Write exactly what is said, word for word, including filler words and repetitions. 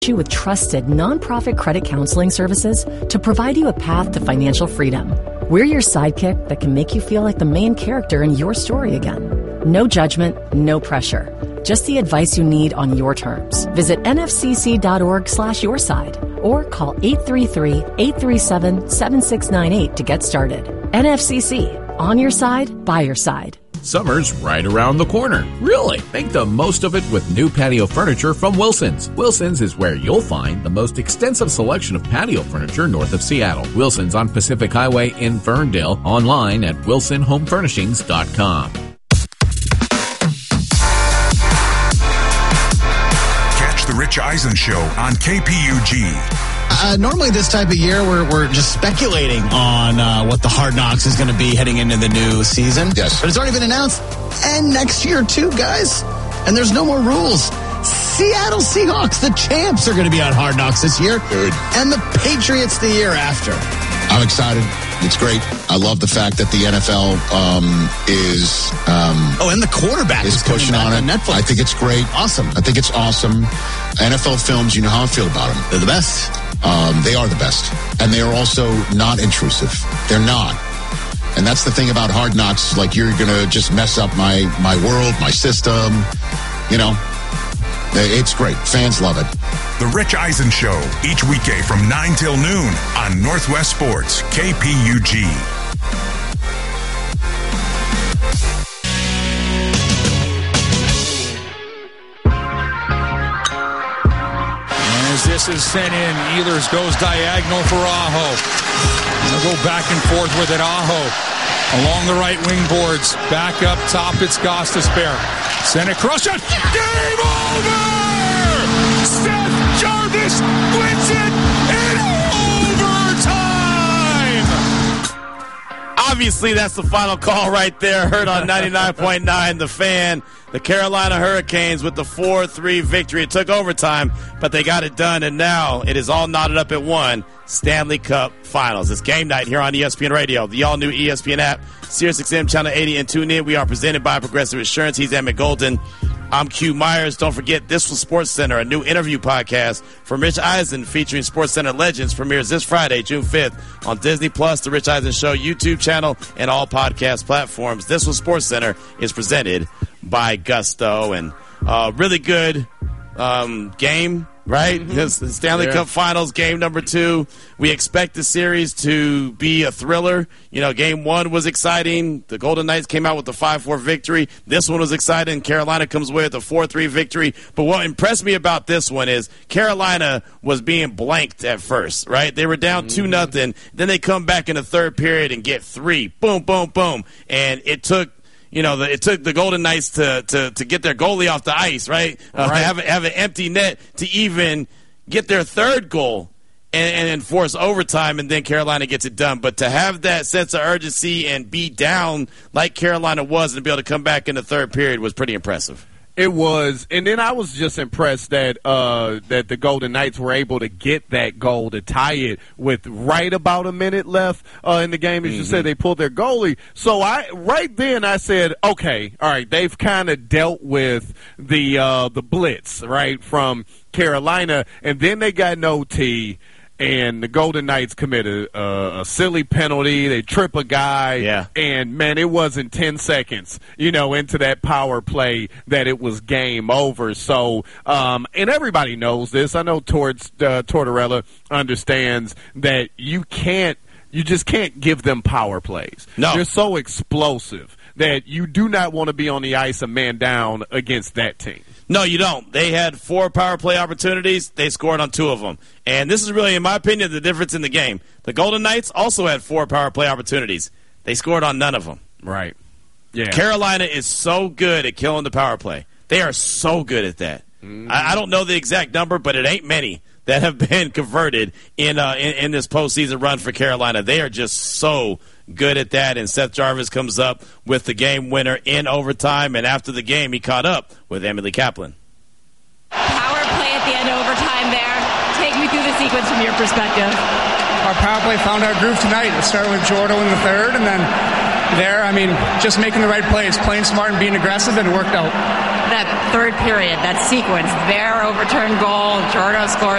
you with trusted nonprofit credit counseling services to provide you a path to financial freedom. We're your sidekick that can make you feel like the main character in your story again. No judgment, no pressure. Just the advice you need on your terms. Visit nfcc.org slash your side or call eight three three, eight three seven, seven six nine eight to get started. N F C C, on your side, by your side. Summer's right around the corner. Really? Make the most of it with new patio furniture from Wilson's. Wilson's is where you'll find the most extensive selection of patio furniture north of Seattle. Wilson's on Pacific Highway in Ferndale. Online at wilson home furnishings dot com. Catch the Rich Eisen Show on K P U G. Uh, normally this type of year, we're, we're just speculating on uh, what the Hard Knocks is going to be heading into the new season. Yes. But it's already been announced. And next year, too, guys. And there's no more rules. Seattle Seahawks, the champs, are going to be on Hard Knocks this year. Good. And the Patriots the year after. I'm excited. It's great. I love the fact that the N F L um, is... Um, oh, and the quarterback is, is pushing on it. on Netflix. I think it's great. Awesome. I think it's awesome. N F L films, you know how I feel about them. They're the best. Um, they are the best. And they are also not intrusive. They're not. And that's the thing about Hard Knocks. Like, you're going to just mess up my, my world, my system. You know, it's great. Fans love it. The Rich Eisen Show, each weekday from nine till noon on Northwest Sports, K P U G. As this is sent in, Ehlers goes diagonal for Aho. They'll go back and forth with it. Aho along the right wing boards. Back up top, it's Gostisbehere. Send it across. Game over! Seth Jarvis wins it in overtime! Obviously, that's the final call right there. Heard on ninety-nine point nine, The Fan. The Carolina Hurricanes with the four three victory. It took overtime, but they got it done, and now it is all knotted up at one. Stanley Cup Finals. It's game night here on E S P N Radio, the all-new E S P N app, Sirius X M Channel eighty, and tune in. We are presented by Progressive Insurance. He's Emmett Golden. I'm Q Myers. Don't forget, This Was Sports Center, a new interview podcast from Rich Eisen featuring Sports Center legends, premieres this Friday, June fifth, on Disney Plus, the Rich Eisen Show YouTube channel, and all podcast platforms. This Was Sports Center is presented by Gusto, and uh, really good um, game. Right? Mm-hmm. It's the Stanley yeah. Cup Finals, game number two. We expect the series to be a thriller. You know, game one was exciting. The Golden Knights came out with the five four victory. This one was exciting. Carolina comes away with a four three victory. But what impressed me about this one is Carolina was being blanked at first, right? They were down two mm-hmm. nothing. Then they come back in the third period and get three. Boom, boom, boom. And it took You know, the, it took the Golden Knights to, to, to get their goalie off the ice, right? Uh, right. Have, have an empty net to even get their third goal and, and enforce overtime, and then Carolina gets it done. But to have that sense of urgency and be down like Carolina was and be able to come back in the third period was pretty impressive. It was, and then I was just impressed that uh, that the Golden Knights were able to get that goal to tie it with right about a minute left uh, in the game. As mm-hmm. you said, they pulled their goalie. So I right then I said, okay, all right, they've kind of dealt with the uh, the blitz right from Carolina, and then they got an O T. And the Golden Knights committed a, a silly penalty. They trip a guy. Yeah. And, man, it wasn't ten seconds, you know, into that power play that it was game over. So, um, and everybody knows this. I know Torts, uh, Tortorella understands that you can't, you just can't give them power plays. No. They're so explosive that you do not want to be on the ice a man down against that team. No, you don't. They had four power play opportunities. They scored on two of them. And this is really, in my opinion, the difference in the game. The Golden Knights also had four power play opportunities. They scored on none of them. Right. Yeah. Carolina is so good at killing the power play. They are so good at that. Mm. I, I don't know the exact number, but it ain't many that have been converted in, uh, in in this postseason run for Carolina. They are just so good at that, and Seth Jarvis comes up with the game winner in overtime, and after the game, he caught up with Emily Kaplan. Power play at the end of overtime there. Take me through the sequence from your perspective. Our power play found our groove tonight. It started with Jordo in the third, and then there, I mean, just making the right plays, playing smart and being aggressive, and it worked out. That third period, that sequence, their overturned goal, Jordo scores.